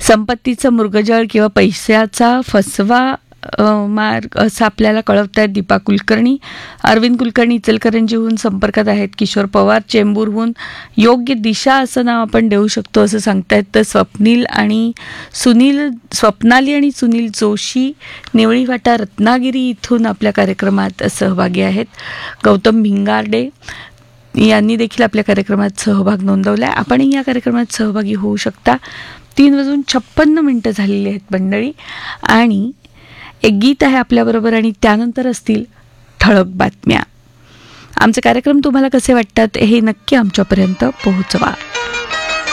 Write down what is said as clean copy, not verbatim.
संपत्तीचं मृगजळ किंवा पैशाचा फसवा मार्ग असं आपल्याला कळवत आहेत दीपा कुलकर्णी. अरविंद कुलकर्णी इचलकरंजीहून संपर्कात आहेत. किशोर पवार चेंबूरहून योग्य दिशा असं नाव आपण देऊ शकतो असं सांगतायत. तर स्वप्नाली आणि सुनील जोशी निवळीवाटा रत्नागिरी इथून आपल्या कार्यक्रमात सहभागी आहेत. गौतम भिंगारडे यांनी देखील आपल्या कार्यक्रमात सहभाग नोंदवला आहे. आपणही या कार्यक्रमात सहभागी होऊ शकता. 3:56 झालेली आहेत मंडळी. आणि एक गीत आहे आपल्याबरोबर आणि त्यानंतर असतील ठळक बातम्या. आमचे कार्यक्रम तुम्हाला कसे वाटतात हे नक्की आमच्यापर्यंत पोहोचवा.